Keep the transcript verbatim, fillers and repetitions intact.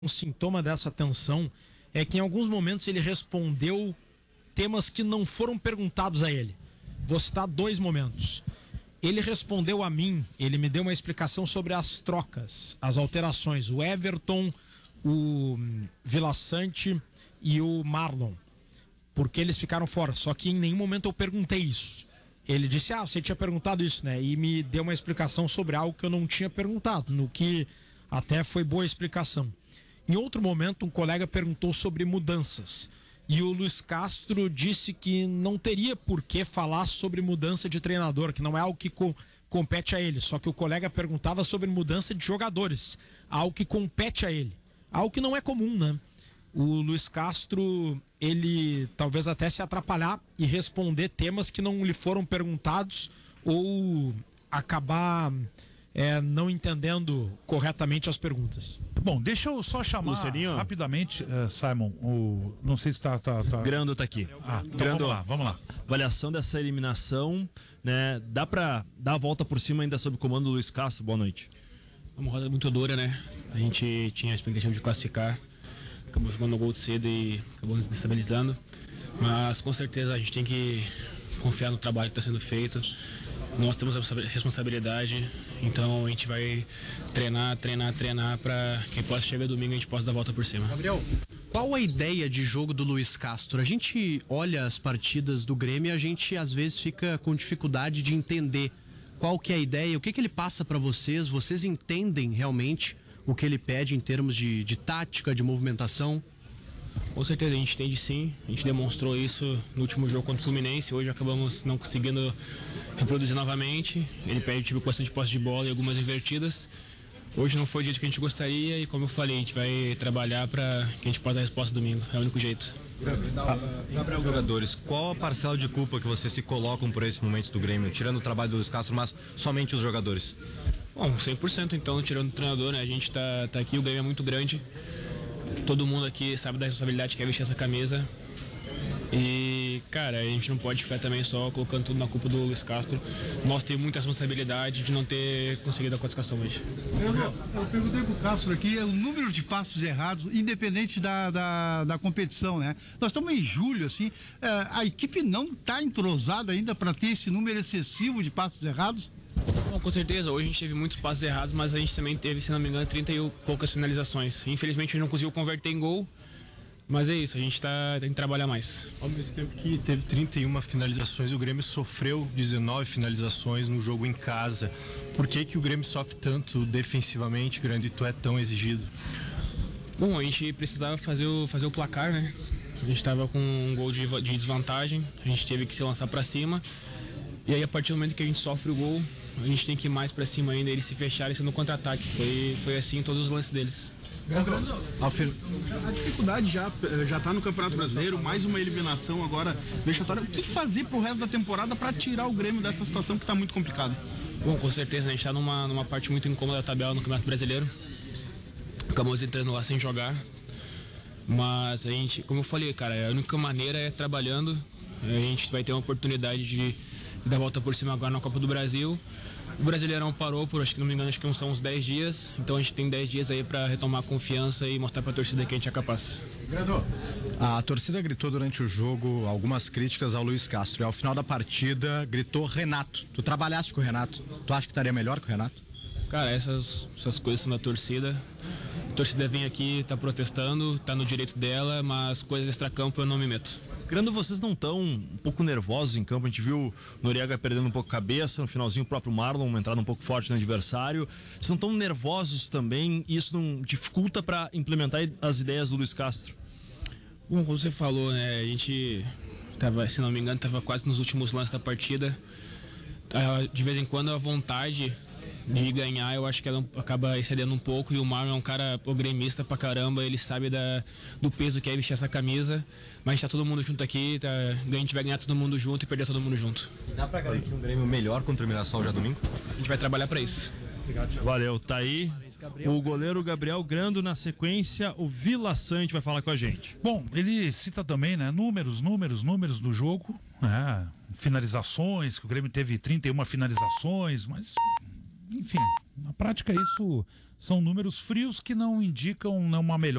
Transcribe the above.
um sintoma dessa tensão é que em alguns momentos ele respondeu temas que não foram perguntados a ele. Vou citar dois momentos. Ele respondeu a mim, ele me deu uma explicação sobre as trocas, as alterações, o Everton, o Vila Sante e o Marlon, porque eles ficaram fora, só que em nenhum momento eu perguntei isso. Ele disse, ah, você tinha perguntado isso, né? E me deu uma explicação sobre algo que eu não tinha perguntado, no que até foi boa explicação. Em outro momento, um colega perguntou sobre mudanças. E o Luiz Castro disse que não teria por que falar sobre mudança de treinador, que não é algo que co- compete a ele. Só que o colega perguntava sobre mudança de jogadores, algo que compete a ele. Algo que não é comum, né? O Luiz Castro, ele talvez até se atrapalhar e responder temas que não lhe foram perguntados ou acabar é, não entendendo corretamente as perguntas. Bom, deixa eu só chamar Lucininho. rapidamente, uh, Simon, o, não sei se está... Tá, tá... Grando tá aqui. Ah, então Grando, vamos lá, vamos lá. Avaliação dessa eliminação, né? Dá pra dar a volta por cima ainda sob o comando do Luiz Castro? Boa noite. Uma roda muito dura, né? A gente tinha a expectativa de classificar, acabou ficando no gol de cedo e acabou nos destabilizando. Mas com certeza a gente tem que confiar no trabalho que está sendo feito. Nós temos a responsabilidade, então a gente vai treinar, treinar, treinar para que possa chegar domingo e a gente possa dar a volta por cima. Gabriel, qual a ideia de jogo do Luiz Castro? A gente olha as partidas do Grêmio e a gente às vezes fica com dificuldade de entender qual que é a ideia, o que, que ele passa para vocês, vocês entendem realmente o que ele pede em termos de, de tática, de movimentação? Com certeza, a gente entende sim, a gente demonstrou isso no último jogo contra o Fluminense, hoje acabamos não conseguindo reproduzir novamente, ele pede tipo, bastante posse de bola e algumas invertidas. Hoje não foi o jeito que a gente gostaria e, como eu falei, a gente vai trabalhar para que a gente possa dar a resposta domingo, é o único jeito. Gabriel, jogadores, qual a parcela de culpa que vocês se colocam por esse momento do Grêmio, tirando o trabalho do Luiz Castro, mas somente os jogadores? Bom, cem por cento então, tirando o treinador, né? A gente tá, tá aqui, o Grêmio é muito grande. Todo mundo aqui sabe da responsabilidade que é vestir essa camisa. E, cara, a gente não pode ficar também só colocando tudo na culpa do Luiz Castro. Nós temos muita responsabilidade de não ter conseguido a classificação hoje. Eu, eu perguntei pro Castro aqui o número de passes errados, independente da, da, da competição, né? Nós estamos em julho, assim, é, a equipe não está entrosada ainda para ter esse número excessivo de passes errados? Bom, com certeza, hoje a gente teve muitos passes errados, mas a gente também teve, se não me engano, trinta e poucas finalizações. Infelizmente a gente não conseguiu converter em gol, mas é isso, a gente tá, tem que trabalhar mais. Ao mesmo tempo que teve trinta e uma finalizações, o Grêmio sofreu dezenove finalizações no jogo em casa. Por que que o Grêmio sofre tanto defensivamente, Grande, e tu é tão exigido? Bom, a gente precisava fazer o, fazer o placar, né? A gente tava com um gol de, de desvantagem, a gente teve que se lançar para cima. E aí, a partir do momento que a gente sofre o gol, a gente tem que ir mais para cima ainda, eles se fecharem no contra-ataque. Foi, foi assim em todos os lances deles. A dificuldade já já está no Campeonato Brasileiro, mais uma eliminação agora vexatória. O que fazer pro resto da temporada para tirar o Grêmio dessa situação que está muito complicada? Bom, com certeza, a gente está numa, numa parte muito incômoda da tabela no Campeonato Brasileiro. Acabamos entrando lá sem jogar. Mas a gente, como eu falei, cara, a única maneira é trabalhando. A gente vai ter uma oportunidade de dar a volta por cima agora na Copa do Brasil. O Brasileirão parou por, acho que não me engano, acho que são uns dez dias. Então a gente tem dez dias aí para retomar a confiança e mostrar para a torcida que a gente é capaz. A torcida gritou durante o jogo algumas críticas ao Luiz Castro e ao final da partida gritou Renato. Tu trabalhaste com o Renato, tu acha que estaria melhor com o Renato? Cara, essas, essas coisas são da torcida. A torcida vem aqui, tá protestando, tá no direito dela, mas coisas extracampo eu não me meto. Grando, vocês não estão um pouco nervosos em campo? A gente viu o Noriega perdendo um pouco a cabeça, no finalzinho o próprio Marlon, uma entrada um pouco forte no adversário. Vocês não estão nervosos também? E isso não dificulta para implementar as ideias do Luiz Castro? Bom, como você falou, né, a gente tava, se não me engano, tava quase nos últimos lances da partida. De vez em quando a vontade de ganhar, eu acho que ela acaba excedendo um pouco, e o Marlon é um cara pô, gremista pra caramba, ele sabe da, do peso que é vestir essa camisa, mas tá todo mundo junto aqui, tá, a gente vai ganhar todo mundo junto e perder todo mundo junto. E dá pra garantir um Grêmio melhor contra o Mirassol já domingo? A gente vai trabalhar pra isso. Valeu, tá aí o goleiro Gabriel Grando. Na sequência, o Vila Sante vai falar com a gente. Bom, ele cita também, né, números, números, números do jogo, né, finalizações, que o Grêmio teve trinta e uma finalizações, mas enfim, na prática isso são números frios que não indicam uma melhor